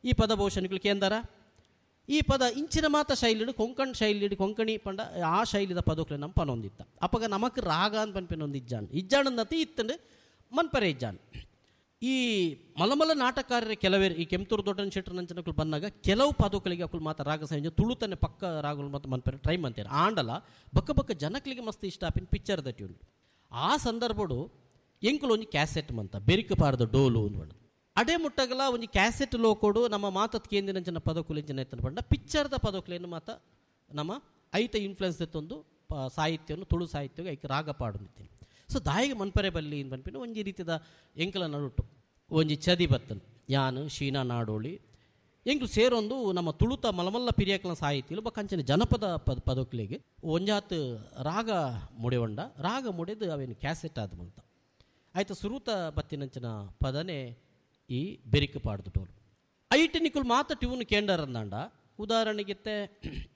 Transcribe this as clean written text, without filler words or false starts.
ಈ ಪದ ಬಹುಶನಿಗಳು ಕೇಂದ್ರ ಈ ಪದ ಇಂಚಿನ ಮಾತ ಶೈಲಿಡು ಕೊಂಕಣ್ ಶೈಲಿಡು ಕೊಂಕಣಿ ಪಂಡ ಆ ಶೈಲಿದ ಪದಕಲೆ ನಮ್ಮ ಪನೊಂದಿತ್ತ ಅಪ್ಪಗ ನಮಕ್ ರಾಗ ಅಂತ ಪನ್ಪೆನ ಒಂದು ಇಜ್ಜಾಣಂದತಿ ಇತ್ತಂಡು ಮನ್ಪರೆ ಇಜ್ಜಾನ್. ಈ ಮಲಮಲ ನಾಟಕಾರ್ಯರ ಕೆಲವೇರು ಈ ಕೆಂಪೂರು ದೊಡ್ಡ ಶೆಟ್ಟರ್ ನಂಚನಗಳು ಬಂದಾಗ ಕೆಲವು ಪದಕಗಳಿಗೆ ಅಕ್ಕಳು ಮಾತ್ರ ರಾಗ ಸಂಯೋಜನೆ ತುಳುತಾನೆ ಪಕ್ಕ ರಾಗಗಳು ಮತ್ತು ಮನ್ಪರೆ ಟ್ರೈ ಮಾಡ್ತಾರೆ ಆಂಡಲ ಬಕ್ಕ ಬಕ್ಕ ಜನಕ್ಲಿಗೆ ಮಸ್ತ್ ಇಷ್ಟ ಆಪಿನ ಪಿಕ್ಚರ್ ದಟ್ಟಿ ಉಂಟು. ಆ ಸಂದರ್ಭಡು ಎಂಕುಲು ಒಂಜಿ ಕ್ಯಾಸೆಟ್ ಮಂತ ಬೆರಿಕ ಪಾರ್ದ ಡೋಲು ಅಂದ್ಬಂಡು ಅಡೇ ಮುಟ್ಟಗಲ ಒಂಜಿ ಕ್ಯಾಸೆಟ್ ಲೋಕೋಡು ನಮ್ಮ ಮಾತತ್ ಕೇಂದಿನಂಚಿನ ಪದಕುಲೆಂಚಿನ ಎತ್ತನ ಪಂಡ ಪಿಕ್ಚರ್ದ ಪದಕುಲೆಯನ್ನು ಮಾತ ನಮ್ಮ ಐತ ಇನ್ಫ್ಲುಯೆನ್ಸ್ ಎತ್ತೊಂದು ಸಾಹಿತ್ಯವನ್ನು ತುಳು ಸಾಹಿತ್ಯಗೆ ಐಕೆ ರಾಗ ಪಾಡು ನಿಂತೀನಿ. ಸೊ ದಾಯಿಗೆ ಮನ್ಪರೆ ಬಲ್ಲಿ ಅಂತ ಪನ್ಪಿನ ಒಂಜಿ ರೀತಿಯ ಎಂಕಲ ನಡುಟು ಒಂಜಿ ಚದಿ ಬತ್ತನ್ ಯಾನು ಶೀನಾ ನಾಡೋಳಿ ಎಂಕ್ಲು ಸೇರೊಂದು ನಮ್ಮ ತುಳುತ ಮಲಮಲ್ಲ ಪಿರಿಯಕಲ ಸಾಹಿತ್ಯಲು ಕಂಚಿನ ಜನಪದ ಪದಕುಲೆಗೆ ಒಂಜಾತ್ ರಾಗ ಮುಡೆವಂಡ ರಾಗ ಮುಡೆದು ಅವೇನು ಕ್ಯಾಸೆಟ್ ಆದ ಮಂತ ಆಯ್ತು ಸುರೂತ ಬತ್ತಿನಂಚಿನ ಪದನೇ ಈ ಬೆರಿಕ ಪಾಡ್ದು ಟೋಲು ಐಟೆನಿಕುಲು ಮಾತ ಟ್ಯೂನ್ ಕೇಂಡರ್ ಅಂದಾಂಡ ಉದಾಹರಣೆಗೆ